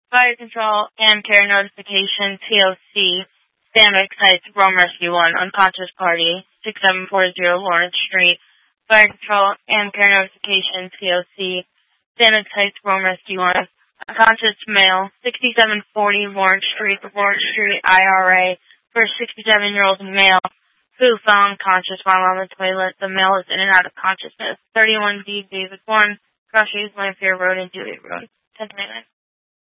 Fire Control and Care Notification, TOC, Sandwich Heights, Rome Rescue 1, unconscious party, 6740 Lawrence Street. Fire Control and Care Notification, TOC, Sandwich Heights, Rome Rescue 1, unconscious male, 6740 Lawrence Street, IRA, for a 67-year-old male who fell unconscious while on the toilet. The male is in and out of consciousness. 31D David 1, Cross Street, Lanphier Road, and Dewey Road. 10 minutes.